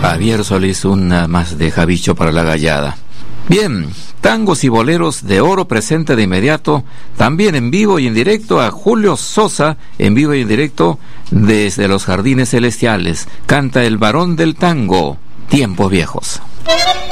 Javier Solís, una más de Javicho para la gallada. Bien, tangos y boleros de oro presenta de inmediato, también en vivo y en directo, a Julio Sosa, en vivo y en directo desde los Jardines Celestiales. Canta el varón del tango, Tiempos Viejos.